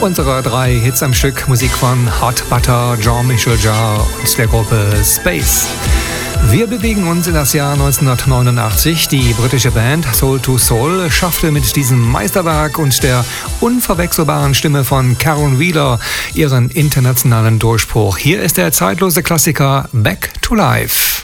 Unsere 3 Hits am Stück, Musik von Hot Butter, Jean-Michel Jarre und der Gruppe Space. Wir bewegen uns in das Jahr 1989. Die britische Band Soul II Soul schaffte mit diesem Meisterwerk und der unverwechselbaren Stimme von Caron Wheeler ihren internationalen Durchbruch. Hier ist der zeitlose Klassiker Back to Life.